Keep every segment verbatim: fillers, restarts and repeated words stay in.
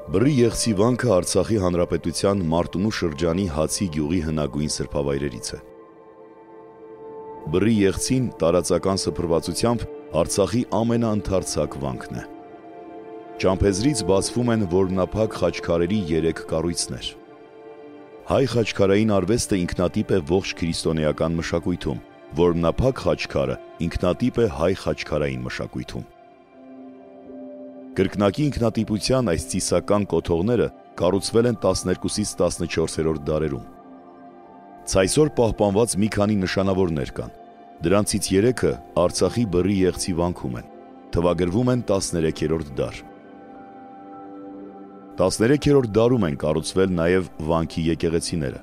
Բրի Եղցի վանքը Արցախի Հանրապետության Մարտունու շրջանի Հացի գյուղի հնագույն սրբավայրերից է։ Բրի Եղցին տարածական սփռվածությամբ Արցախի ամենաընդարձակ վանքն է։ Ճամփեզրից բացվում են որմնափակ խաչքարերի երեք կառույցներ։ Հայ խաչքարային արվեստը ինքնատիպ է ողջ քրիստոնեական մշակույթում, որմնափակ խաչքարը ինքնատիպ է հայ խաչքարային մշակույթում։ Կրկնակի ինքնատիպության այս ծիսական կոթողները կառուցվել են տասներկուսից տասնչորսերորդ դարերում։ Ցայսօր պահպանված մի քանի նշանավորներ կան։ Դրանցից երեքը Արցախի Բրի Եղցի վանքում են, թվագրվում են տասներեքերորդ դար։ տասներեքերորդ դարում են կառուցվել նաև վանքի եկեղեցիները։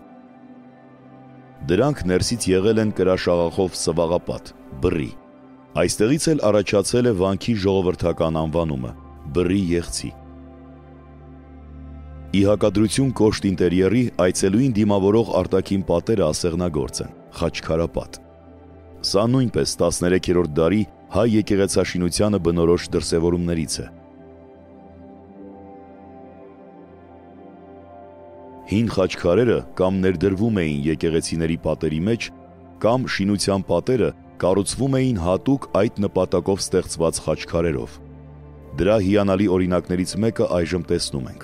Դրանք ներսից եղել են կրաշաղախով սվաղապատ, բռի։ Այստեղից էլ առաջացել է վանքի ժողովրդական անվանումը՝ Բրի Եղցի։ Ի հակադրություն կոշտ ինտերիերի այցելուին դիմավորող արտաքին պատերը ասեղնագործ են, խաչքարապատ։ Սա նույնպես տասներեքերորդ դարի հայ եկեղեցաշինությանը բնորոշ դրսևորումներից է։ Հին խաչքարերը կամ ներդրվում էին եկեղեցիների պատերի մեջ, կամ շինության պատերը կառուցվում էին հատուկ այդ նպատակով ստեղծված խաչքարերով։ Դրա հիանալի օրինակներից մեկը այժմ տեսնում ենք։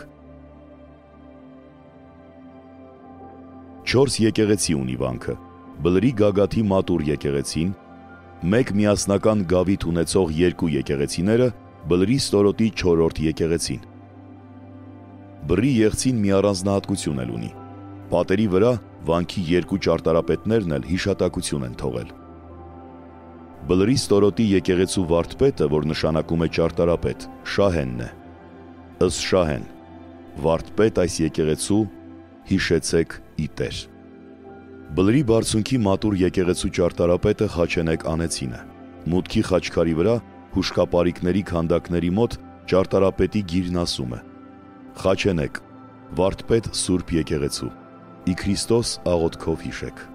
Չորս եկեղեցի ունի վանքը՝ Բլրի գագաթի մատուռ եկեղեցին, մեկ միասնական գավիթ ունեցող երկու եկեղեցիները, Բլրի ստորոտի չորրորդ եկեղեցին։ Բրի Եղցին մի առանձնահատկություն էլ ունի։ Պատերի վրա վանքի երկու ճարտարապետներն էլ հիշատակություն են թողել։ Բլրի ստորոտի եկեղեցու վարդպետը, որ նշանակում է ճարտարապետ, Շահենն է։ Ըստ Շահեն, վարդպետ այս եկեղեցու, հիշեցեք ի Տեր։ Բլրի բարձունքի մատուռ եկեղեցու ճարտարապետը Խաչենեկ Անեցին է։ Մուտքի խաչքարի վրա հուշկապարիկների քանդակների մոտ ճարտարապետի գիրն ասում է. Խաչենեկ, վարդպետ Սուրբ եկեղեցու, ի Քրիստոս աղոթքով հիշեք։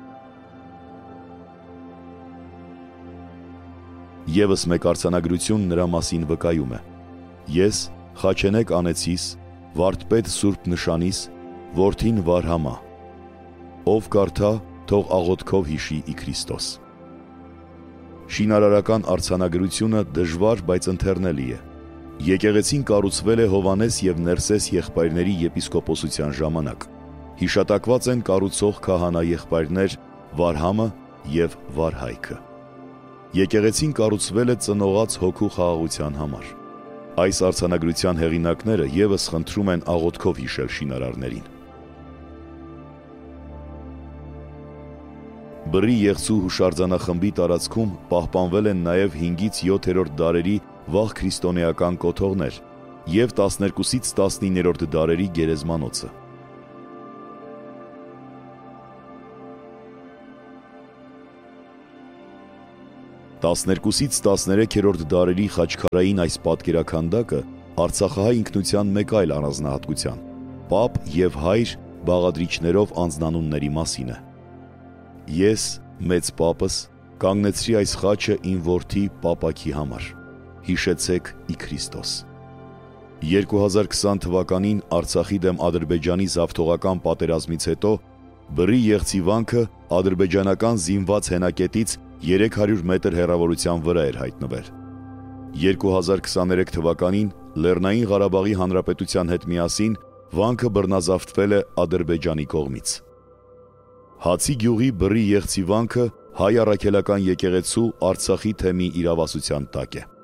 Եվս մեկ արձանագրություն նրա մասին վկայում է. Ես Խաչենեկ Անեցիս, վարդպետ Սուրբ նշանիս, որդին Վարհամա, ով կարդա, թող աղոթքով հիշի ի Քրիստոս։ Շինարարական արձանագրությունը դժվար, բայց ընթեռնելի է։ Եկեղեցին կառուցվել է Հովանես և Ներսես եղբայրների եպիսկոպոսության ժամանակ։ Հիշատակված են կառուցող քահանա եղբայրներ Վարհամը և Վարհայքը։ Եկեղեցին կառուցվել է ծնողած հոգու խաղաղության համար։ Այս արձանագրության հեղինակները ևս խնդրում են աղոթքով հիշել շինարարներին։ Բրի Եղցու հուշարձանախմբի տարածքում պահպանվել են նաև հինգից յոթերորդ դարերի վաղ քրիստոնեական կոթողներ և տասներկուսից տասնիններորդ դարերի գերեզմանոցը։ տասներկուսից տասներեքերորդ դարերի խաչքարային այս պատկերաքանդակը արցախահայ ինքնության մեկ այլ առանձնահատկության՝ պապ և հայր բաղադրիչներով անձնանունների մասին է։ Ես, մեծ պապս, կանգնեցրի այս խաչը իմ որդի Պապակի համար, հիշեցեք ի Քրիստոս։ երկու հազար քսան թվականին Արցախի դեմ Ադրբեջանի զավթողական պատերազմից հետո Բրի Եղցի վանքը ադրբեջանական զինված հենակետից երեք հարյուր մետր հեռավորության վրա էր հայտնվել։ երկու հազար քսաներեք թվականին Լեռնային Ղարաբաղի Հանրապետության հետ միասին վանքը բռնազավթվել է Ադրբեջանի կողմից։ Հացի գյուղի Բրի Եղցի վանքը հայ առաքելական եկեղեցու Արցախի թեմի իրավասության տակ է։